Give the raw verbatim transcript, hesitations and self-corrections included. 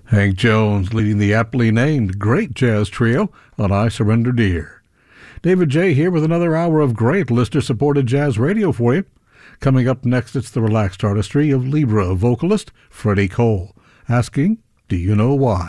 Hank Jones leading the aptly named Great Jazz Trio on I Surrender Dear. David J. here with another hour of great listener-supported jazz radio for you. Coming up next, it's the relaxed artistry of Libra vocalist Freddie Cole, asking, do you know why?